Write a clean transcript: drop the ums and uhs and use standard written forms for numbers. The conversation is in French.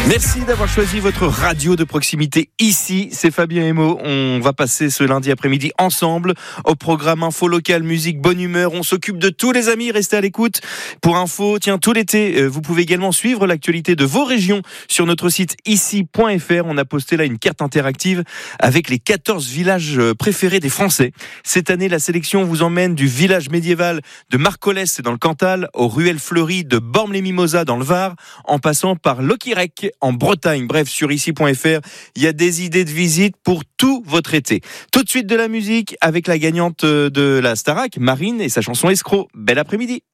Merci d'avoir choisi votre radio de proximité. Ici, c'est Fabien Emo. On va passer ce lundi après-midi ensemble au programme Info Local, musique, bonne humeur. On s'occupe de tous les amis. Restez à l'écoute. Pour info, tout l'été, vous pouvez également suivre l'actualité de vos régions sur notre site ici.fr. On a posté là une carte interactive avec les 14 villages préférés des Français. Cette année, la sélection vous emmène du village médiéval de Marcollès dans le Cantal aux ruelles fleuries de Bormes-les-Mimosas dans le Var, en passant par Loquirec en Bretagne. Bref, sur ici.fr, il y a des idées de visite pour tout votre été. Tout de suite de la musique avec la gagnante de la Starac, Marine, et sa chanson Escroc. Bel après-midi.